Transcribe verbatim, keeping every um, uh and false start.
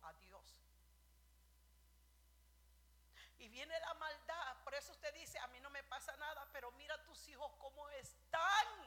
a Dios. Y viene la maldad. Por eso usted dice: a mí no me pasa nada, pero mira a tus hijos cómo están.